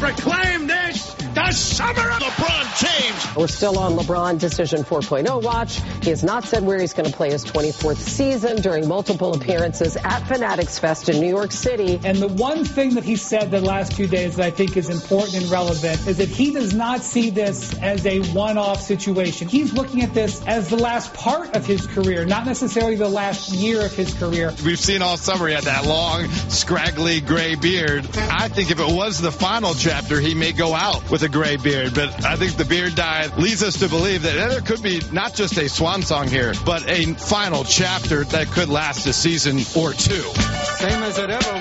proclaim this the summer of LeBron James. We're still on LeBron Decision 4.0 watch. He has not said where he's going to play his 24th season during multiple appearances at Fanatics Fest in New York City. And the one thing that he said the last 2 days that I think is important and relevant is that he does not see this as a one-off situation. He's looking at this as the last part of his career, not necessarily the last year of his career. We've seen all summer he had that long, scraggly gray beard. I think if it was the final chapter, he may go out with a gray beard. But I think the beard dye leads us to believe that there could be not just a swan song here, but a final chapter that could last a season or two. Same as it ever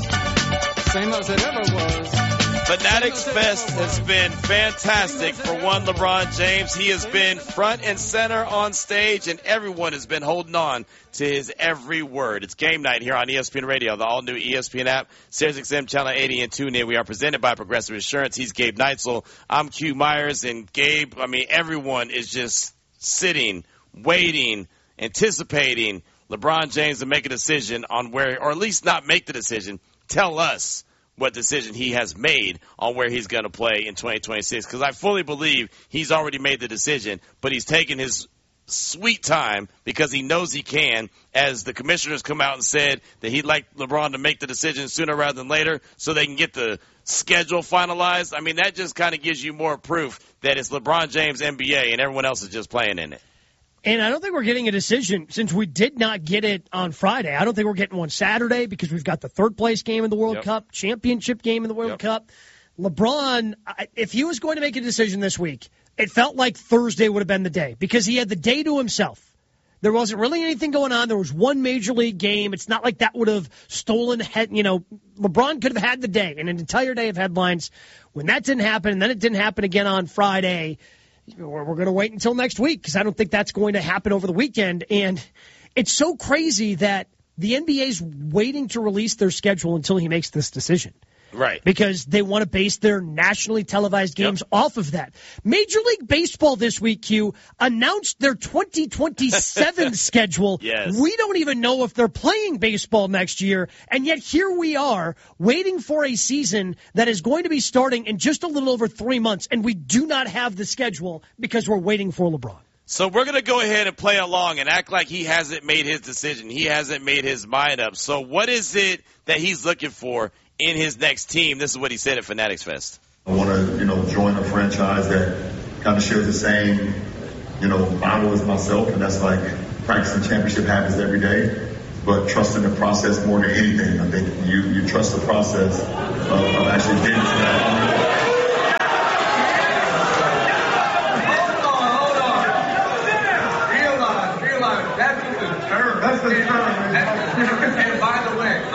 was. Same as it ever was. Fanatics Fest has been fantastic for one LeBron James. He has been front and center on stage, and everyone has been holding on to his every word. It's game night here on ESPN Radio, the all-new ESPN app, SiriusXM Channel 80 and TuneIn. We are presented by Progressive Insurance. He's Gabe Neitzel. I'm Q Myers, and Gabe, everyone is just sitting, waiting, anticipating LeBron James to make a decision on where, or at least not make the decision, tell us what decision he has made on where he's going to play in 2026. Because I fully believe he's already made the decision, but he's taken his sweet time because he knows he can, as the commissioners come out and said that he'd like LeBron to make the decision sooner rather than later so they can get the schedule finalized. That just kind of gives you more proof that it's LeBron James NBA and everyone else is just playing in it. And I don't think we're getting a decision since we did not get it on Friday. I don't think we're getting one Saturday because we've got the third-place game in the World Cup, championship game in the World Cup. LeBron, if he was going to make a decision this week, it felt like Thursday would have been the day because he had the day to himself. There wasn't really anything going on. There was one major league game. It's not like that would have stolen LeBron could have had the day and an entire day of headlines. When that didn't happen, and then it didn't happen again on Friday, we're going to wait until next week because I don't think that's going to happen over the weekend. And it's so crazy that the NBA's waiting to release their schedule until he makes this decision. Right. Because they want to base their nationally televised games off of that. Major League Baseball this week, Q, announced their 2027 schedule. Yes. We don't even know if they're playing baseball next year, and yet here we are waiting for a season that is going to be starting in just a little over 3 months, and we do not have the schedule because we're waiting for LeBron. So we're going to go ahead and play along and act like he hasn't made his decision. He hasn't made his mind up. So what is it that he's looking for in his next team? This is what he said at Fanatics Fest. I want to, join a franchise that kind of shares the same, model as myself, and that's like practicing championship habits every day, but trusting the process more than anything. I think you trust the process of actually getting to that. That's the term. And by the way,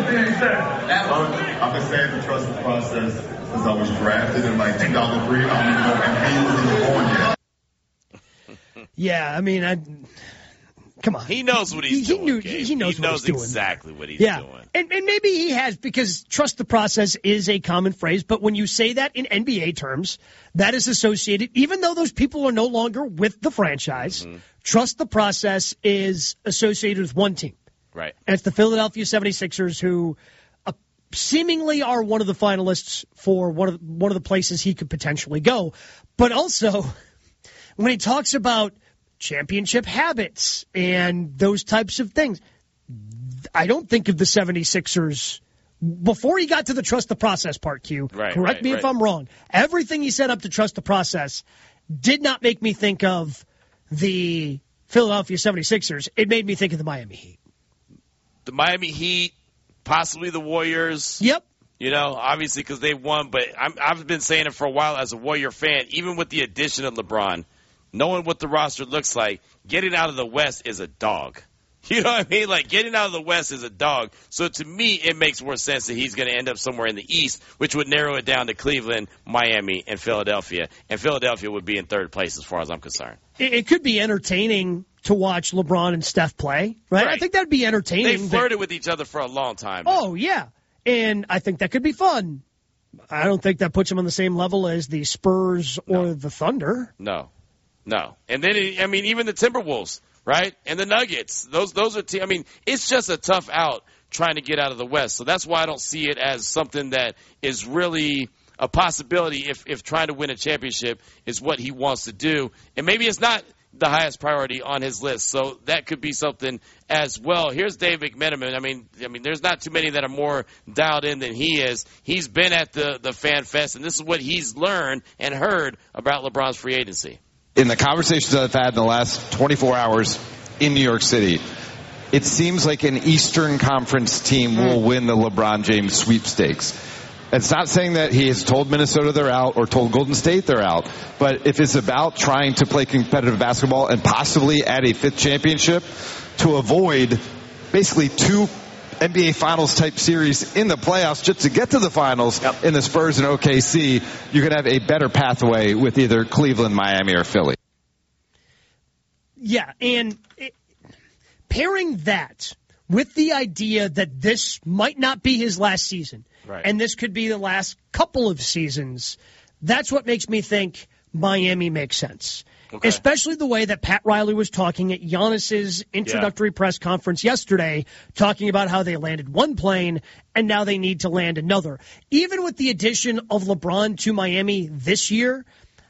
I've been saying to trust the process since I was drafted in 2003. I don't even know if he was even born yet. Yeah, come on. He knows what he's doing. He knows what he's doing. Exactly what he's doing. And maybe he has, because trust the process is a common phrase, but when you say that in NBA terms, that is associated, even though those people are no longer with the franchise, trust the process is associated with one team. Right. And it's the Philadelphia 76ers, who seemingly are one of the finalists for one of the places he could potentially go. But also, when he talks about championship habits and those types of things, I don't think of the 76ers before he got to the trust the process part, Q. Correct me if I'm wrong. Everything he said up to trust the process did not make me think of the Philadelphia 76ers. It made me think of the Miami Heat. The Miami Heat, possibly the Warriors. Yep. Obviously because they won, but I've been saying it for a while as a Warrior fan, even with the addition of LeBron, knowing what the roster looks like, getting out of the West is a dog. You know what I mean? Like, getting out of the West is a dog. So to me, it makes more sense that he's going to end up somewhere in the East, which would narrow it down to Cleveland, Miami, and Philadelphia. And Philadelphia would be in third place as far as I'm concerned. It could be entertaining to watch LeBron and Steph play, right? I think that would be entertaining. They flirted with each other for a long time. Oh, yeah. And I think that could be fun. I don't think that puts them on the same level as the Spurs or the Thunder. No. And then, even the Timberwolves. Right? And the Nuggets. Those are it's just a tough out trying to get out of the West. So that's why I don't see it as something that is really a possibility if trying to win a championship is what he wants to do. And maybe it's not the highest priority on his list. So that could be something as well. Here's Dave McMenamin. I mean, there's not too many that are more dialed in than he is. He's been at the Fan Fest, and this is what he's learned and heard about LeBron's free agency. In the conversations I've had in the last 24 hours in New York City, it seems like an Eastern Conference team will win the LeBron James sweepstakes. It's not saying that he has told Minnesota they're out or told Golden State they're out, but if it's about trying to play competitive basketball and possibly add a fifth championship to avoid basically two NBA Finals type series in the playoffs just to get to the finals in the Spurs and OKC, you could have a better pathway with either Cleveland, Miami, or Philly. Yeah, and pairing that with the idea that this might not be his last season, right, and this could be the last couple of seasons, that's what makes me think Miami makes sense. Okay. Especially the way that Pat Riley was talking at Giannis's introductory press conference yesterday, talking about how they landed one plane and now they need to land another. Even with the addition of LeBron to Miami this year,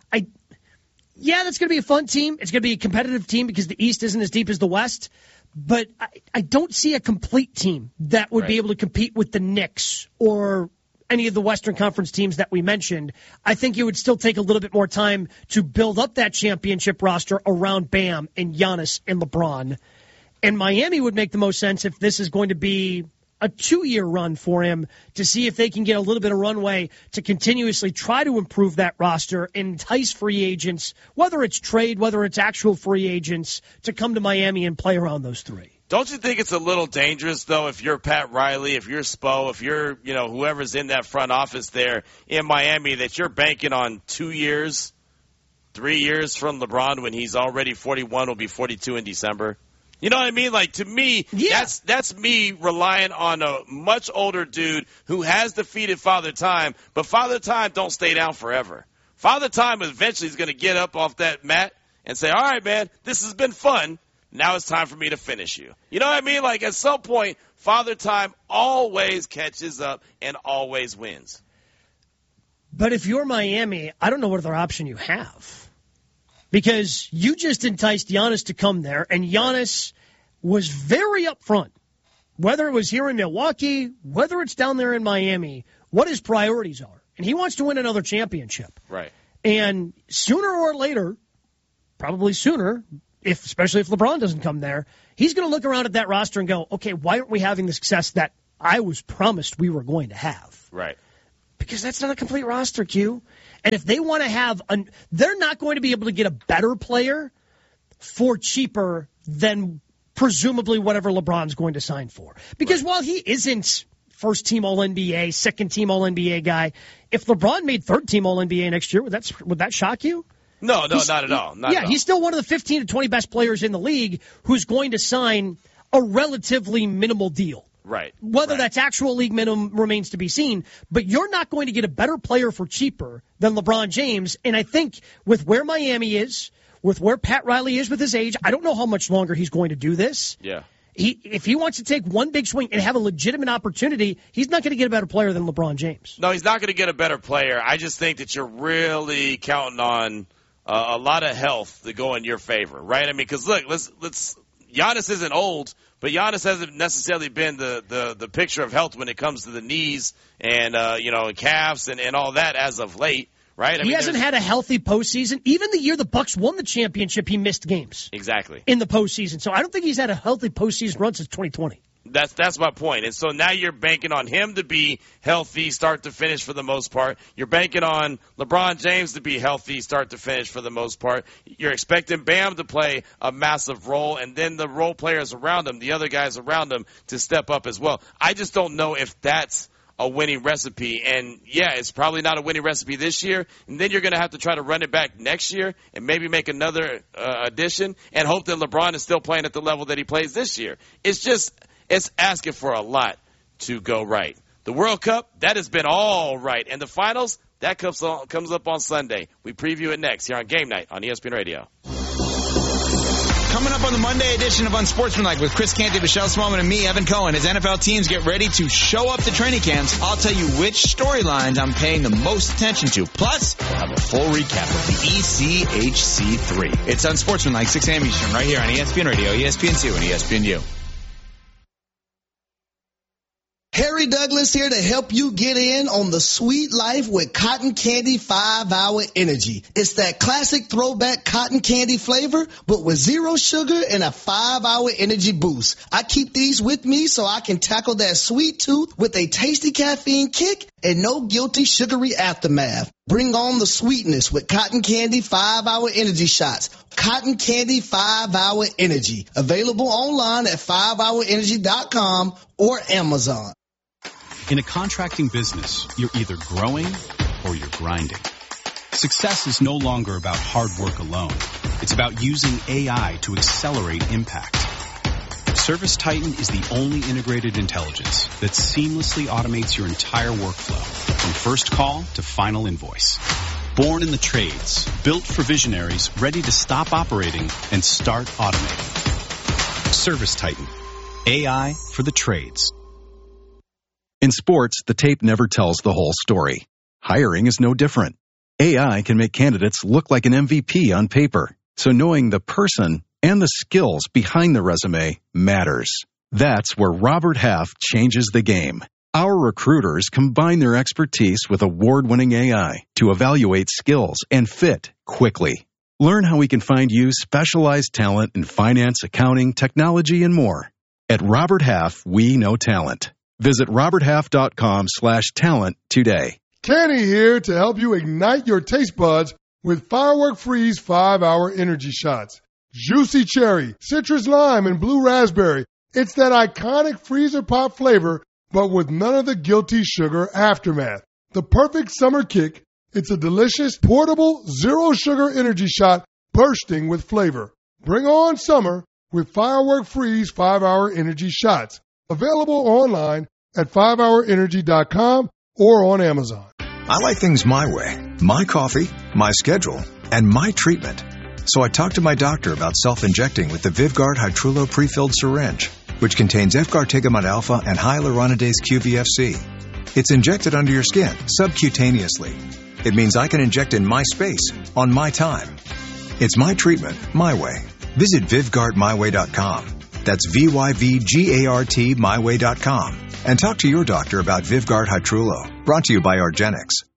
that's going to be a fun team. It's going to be a competitive team because the East isn't as deep as the West. But I don't see a complete team that would be able to compete with the Knicks or any of the Western Conference teams that we mentioned. I think it would still take a little bit more time to build up that championship roster around Bam and Giannis and LeBron. And Miami would make the most sense if this is going to be a 2-year run for him to see if they can get a little bit of runway to continuously try to improve that roster and entice free agents, whether it's trade, whether it's actual free agents, to come to Miami and play around those three. Don't you think it's a little dangerous, though, if you're Pat Riley, if you're Spo, if you're, whoever's in that front office there in Miami, that you're banking on 2 years, 3 years from LeBron when he's already 41, will be 42 in December? You know what I mean? Like, to me, that's me relying on a much older dude who has defeated Father Time, but Father Time don't stay down forever. Father Time eventually is going to get up off that mat and say, all right, man, this has been fun. Now it's time for me to finish you. You know what I mean? Like, at some point, Father Time always catches up and always wins. But if you're Miami, I don't know what other option you have. Because you just enticed Giannis to come there, and Giannis was very upfront, whether it was here in Milwaukee, whether it's down there in Miami, what his priorities are. And he wants to win another championship. Right. And sooner or later, probably sooner, especially if LeBron doesn't come there, he's going to look around at that roster and go, okay, why aren't we having the success that I was promised we were going to have? Right. Because that's not a complete roster, Q. And if they want to have they're not going to be able to get a better player for cheaper than presumably whatever LeBron's going to sign for. Because while he isn't first-team All-NBA, second-team All-NBA guy, if LeBron made third-team All-NBA next year, would that shock you? No, not at all. Not at all. He's still one of the 15 to 20 best players in the league who's going to sign a relatively minimal deal. Right. Whether that's actual league minimum remains to be seen, but you're not going to get a better player for cheaper than LeBron James. And I think with where Miami is, with where Pat Riley is with his age, I don't know how much longer he's going to do this. Yeah. If he wants to take one big swing and have a legitimate opportunity, he's not going to get a better player than LeBron James. No, he's not going to get a better player. I just think that you're really counting on a lot of health to go in your favor, right? I mean, because look, let's Giannis isn't old, but Giannis hasn't necessarily been the picture of health when it comes to the knees and calves and all that as of late, right? He hasn't had a healthy postseason. Even the year the Bucks won the championship, he missed games. Exactly. In the postseason. So I don't think he's had a healthy postseason run since 2020. That's my point. And so now you're banking on him to be healthy start to finish for the most part. You're banking on LeBron James to be healthy start to finish for the most part. You're expecting Bam to play a massive role, and then the role players around him, the other guys around him, to step up as well. I just don't know if that's a winning recipe. And, yeah, it's probably not a winning recipe this year. And then you're going to have to try to run it back next year and maybe make another addition and hope that LeBron is still playing at the level that he plays this year. It's asking for a lot to go right. The World Cup, that has been all right. And the finals, that comes up on Sunday. We preview it next here on Game Night on ESPN Radio. Coming up on the Monday edition of Unsportsmanlike with Chris Canty, Michelle Smallman, and me, Evan Cohen, as NFL teams get ready to show up to training camps, I'll tell you which storylines I'm paying the most attention to. Plus, we'll have a full recap of the ECHC3. It's Unsportsmanlike, 6 a.m. Eastern, right here on ESPN Radio, ESPN2, and ESPNU. Harry Douglas here to help you get in on the sweet life with Cotton Candy 5-Hour Energy. It's that classic throwback cotton candy flavor, but with 0 sugar and a 5-hour energy boost. I keep these with me so I can tackle that sweet tooth with a tasty caffeine kick and no guilty sugary aftermath. Bring on the sweetness with Cotton Candy 5-Hour Energy Shots. Cotton Candy 5-Hour Energy. Available online at 5hourenergy.com or Amazon. In a contracting business, you're either growing or you're grinding. Success is no longer about hard work alone. It's about using AI to accelerate impact. ServiceTitan is the only integrated intelligence that seamlessly automates your entire workflow, from first call to final invoice. Born in the trades, built for visionaries ready to stop operating and start automating. ServiceTitan. AI for the trades. In sports, the tape never tells the whole story. Hiring is no different. AI can make candidates look like an MVP on paper, so knowing the person and the skills behind the resume matters. That's where Robert Half changes the game. Our recruiters combine their expertise with award-winning AI to evaluate skills and fit quickly. Learn how we can find you specialized talent in finance, accounting, technology, and more. At Robert Half, we know talent. Visit roberthalf.com/talent today. Kenny here to help you ignite your taste buds with Firework Freeze 5-Hour Energy Shots. Juicy cherry, citrus lime, and blue raspberry. It's that iconic freezer pop flavor, but with none of the guilty sugar aftermath. The perfect summer kick. It's a delicious, portable, 0 sugar energy shot bursting with flavor. Bring on summer with Firework Freeze 5-Hour Energy Shots. Available online at 5hourenergy.com or on Amazon. I like things my way. My coffee, my schedule, and my treatment. So I talked to my doctor about self-injecting with the Vyvgart Hytrulo prefilled syringe, which contains F-gartigimod alpha and hyaluronidase QVFC. It's injected under your skin, subcutaneously. It means I can inject in my space, on my time. It's my treatment, my way. Visit VyvgartMyWay.com. That's VYVGART myway.com. And talk to your doctor about Vyvgart Hytrulo. Brought to you by argenx.